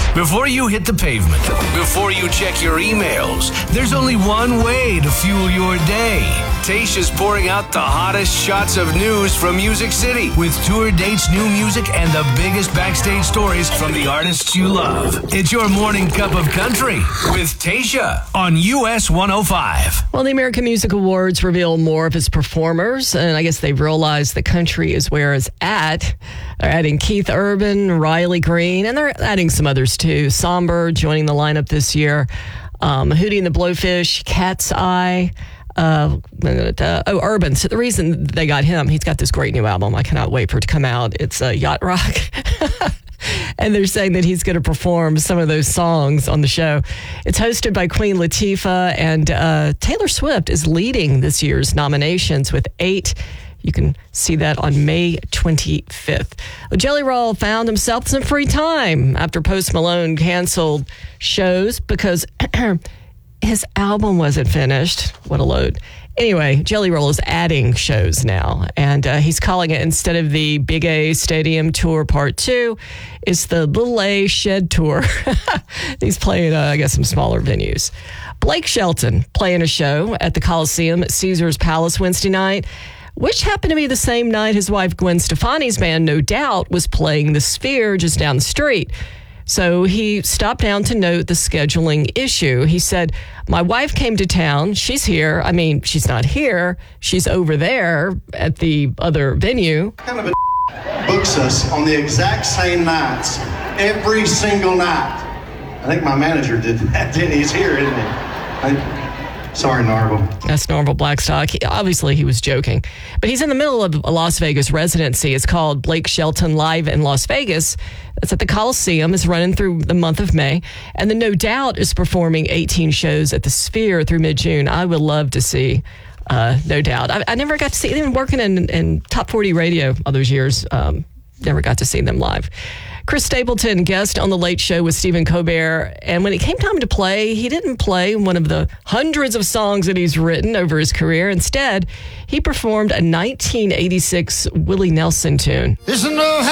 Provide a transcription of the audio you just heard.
Before you hit the pavement, before you check your emails, there's only one way to fuel your day. Tayshia's pouring out the hottest shots of news from Music City with tour dates, new music, and the biggest backstage stories from the artists you love. It's your morning cup of country with Tayshia on US 105. Well, the American Music Awards reveal more of its performers, and I guess they've realized the country is where it's at. They're adding Keith Urban, Riley Green, and they're adding some others too. Somber joining the lineup this year. Hootie and the Blowfish, Cat's Eye. Urban. So the reason they got him, he's got this great new album. I cannot wait for it to come out. It's Yacht Rock. And they're saying that he's going to perform some of those songs on the show. It's hosted by Queen Latifah, and Taylor Swift is leading this year's nominations with 8. You can see that on May 25th. Jelly Roll found himself some free time after Post Malone canceled shows because his album wasn't finished. What a load. Anyway, Jelly Roll is adding shows now, and he's calling it, instead of the Big A Stadium Tour Part 2, it's the Little A Shed Tour. He's playing, I guess, some smaller venues. Blake Shelton playing a show at the Coliseum at Caesars Palace Wednesday night, which happened to be the same night his wife Gwen Stefani's band, No Doubt, was playing the Sphere just down the street. So he stopped down to note the scheduling issue. He said, "My wife came to town. She's here. I mean, she's not here. She's over there at the other venue." Kind of a books us on the exact same nights, every single night. I think my manager did that. He's here, isn't he? Sorry, Norval. That's Norval Blackstock. Obviously, he was joking. But he's in the middle of a Las Vegas residency. It's called Blake Shelton Live in Las Vegas. It's at the Coliseum. It's running through the month of May. And the No Doubt is performing 18 shows at the Sphere through mid-June. I would love to see No Doubt. I never got to see them working in Top 40 radio all those years. Never got to see them live. Chris Stapleton, guest on The Late Show with Stephen Colbert, and when it came time to play, he didn't play one of the hundreds of songs that he's written over his career. Instead, he performed a 1986 Willie Nelson tune.